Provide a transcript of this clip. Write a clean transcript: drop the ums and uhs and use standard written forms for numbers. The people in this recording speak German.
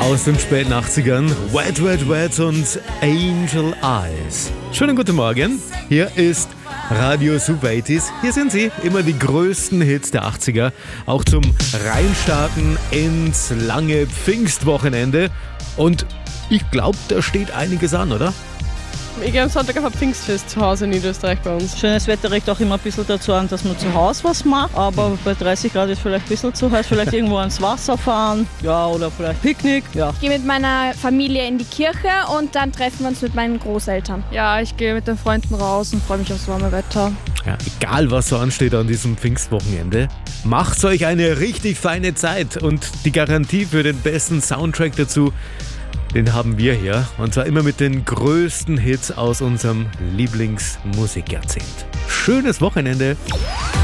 aus den späten 80ern. Wet, Wet, Wet und Angel Eyes. Schönen guten Morgen. Hier ist Radio Super 80s. Hier sind sie, immer die größten Hits der 80er. Auch zum Reinstarten ins lange Pfingstwochenende. Und ich glaube, da steht einiges an, oder? Ich gehe am Sonntag auf ein Pfingstfest zu Hause in Niederösterreich bei uns. Schönes Wetter regt auch immer ein bisschen dazu an, dass man zu Hause was macht. Aber bei 30 Grad ist vielleicht ein bisschen zu heiß. Vielleicht irgendwo ans Wasser fahren, ja, oder vielleicht Picknick. Ja. Ich gehe mit meiner Familie in die Kirche und dann treffen wir uns mit meinen Großeltern. Ja, ich gehe mit den Freunden raus und freue mich aufs warme Wetter. Ja, egal was so ansteht an diesem Pfingstwochenende, macht euch eine richtig feine Zeit. Und die Garantie für den besten Soundtrack dazu, den haben wir hier. Und zwar immer mit den größten Hits aus unserem Lieblingsmusikjahrzehnt. Schönes Wochenende!